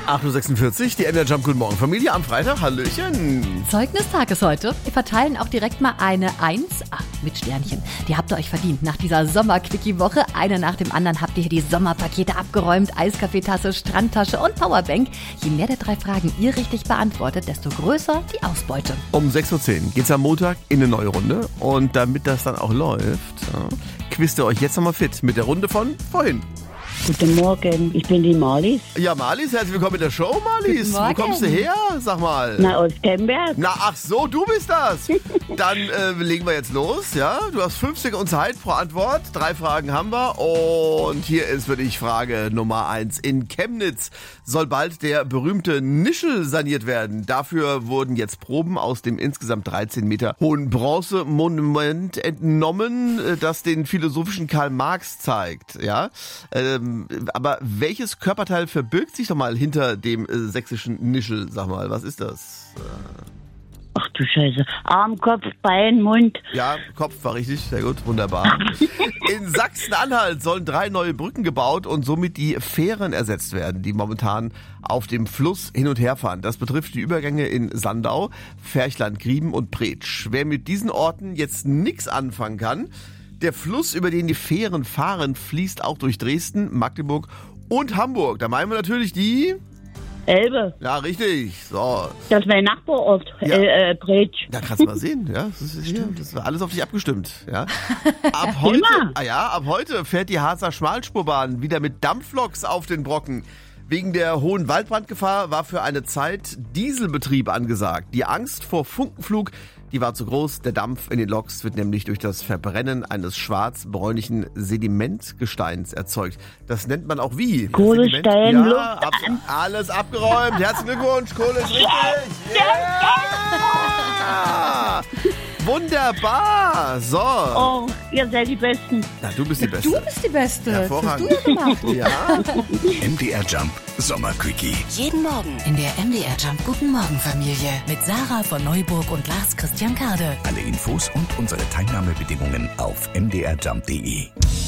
8.46 Uhr, die MDR Jump Guten Morgen Familie am Freitag. Hallöchen. Zeugnistag ist heute. Wir verteilen auch direkt mal eine 1 mit Sternchen. Die habt ihr euch verdient. Nach dieser Sommer-Quickie-Woche, eine nach dem anderen, habt ihr hier die Sommerpakete abgeräumt. Eiskaffeetasse, Strandtasche und Powerbank. Je mehr der 3 Fragen ihr richtig beantwortet, desto größer die Ausbeute. Um 6.10 Uhr geht's am Montag in eine neue Runde. Und damit das dann auch läuft, quizt ihr euch jetzt nochmal fit mit der Runde von vorhin. Guten Morgen, ich bin die Marlies. Ja, Marlies, herzlich willkommen in der Show, Marlies. Guten Morgen. Wo kommst du her? Sag mal. Na, aus Kemberg. Na, ach so, du bist das. Dann legen wir jetzt los, ja? Du hast 5 Sekunden Zeit pro Antwort. 3 Fragen haben wir. Und hier ist für dich Frage Nummer 1. In Chemnitz soll bald der berühmte Nischel saniert werden. Dafür wurden jetzt Proben aus dem insgesamt 13 Meter hohen Bronzemonument entnommen, das den philosophischen Karl Marx zeigt, ja? Aber welches Körperteil verbirgt sich doch mal hinter dem sächsischen Nischel? Sag mal, was ist das? Ach du Scheiße. Arm, Kopf, Bein, Mund. Ja, Kopf war richtig, sehr gut, wunderbar. In Sachsen-Anhalt sollen 3 neue Brücken gebaut und somit die Fähren ersetzt werden, die momentan auf dem Fluss hin und her fahren. Das betrifft die Übergänge in Sandau, Ferchland, Grieben und Bretsch. Wer mit diesen Orten jetzt nichts anfangen kann, der Fluss, über den die Fähren fahren, fließt auch durch Dresden, Magdeburg und Hamburg. Da meinen wir natürlich die... Elbe. Ja, richtig. So. Das ist mein Nachbarort. Ja. Bretsch. Da kannst du mal sehen, ja. Das war alles auf dich abgestimmt, ja. Ab heute fährt die Harzer Schmalspurbahn wieder mit Dampfloks auf den Brocken. Wegen der hohen Waldbrandgefahr war für eine Zeit Dieselbetrieb angesagt. Die Angst vor Funkenflug, die war zu groß. Der Dampf in den Loks wird nämlich durch das Verbrennen eines schwarz-bräunlichen Sedimentgesteins erzeugt. Das nennt man auch wie? Kohlestein, Ja, alles abgeräumt. Herzlichen Glückwunsch, Kohle ist richtig. Yeah. Wunderbar. So. Oh, ihr seid die Besten. Na, du bist die Beste. Du bist die Beste. Hervorragend. Das hast du gemacht. Ja. MDR Jump Sommer-Quickie. Jeden Morgen in der MDR Jump Guten Morgen Familie mit Sarah von Neuburg und Lars Christian Kade. Alle Infos und unsere Teilnahmebedingungen auf mdrjump.de.